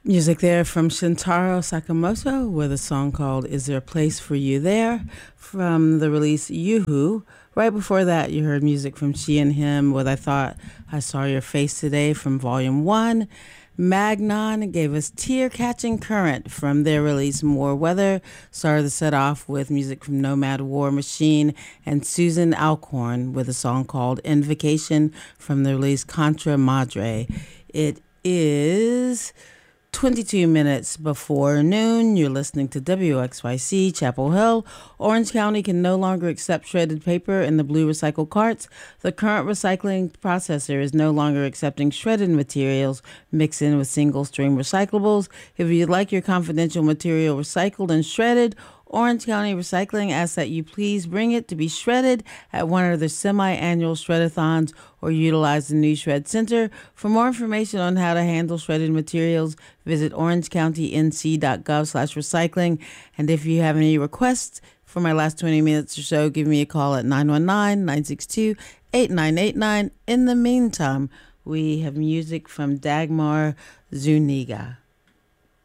Music there from Shintaro Sakamoto with a song called Is There a Place for You There from the release Yoo-Hoo. Right before that, you heard music from She and Him with I Thought I Saw Your Face Today from Volume 1. Magnon gave us Tear Catching Current from their release More Weather. Started the set off with music from Nomad War Machine and Susan Alcorn with a song called Invocation from the release Contra Madre. It is 22 minutes before noon. You're listening to WXYC Chapel Hill. Orange County can no longer accept shredded paper in the blue recycle carts. The current recycling processor is no longer accepting shredded materials mixed in with single stream recyclables. If you'd like your confidential material recycled and shredded, Orange County Recycling asks that you please bring it to be shredded at one of their semi-annual shredathons or utilize the new Shred Center. For more information on how to handle shredded materials, visit orangecountync.gov/recycling. And if you have any requests for my last 20 minutes or so, give me a call at 919-962-8989. In the meantime, we have music from Dagmar Zuniga.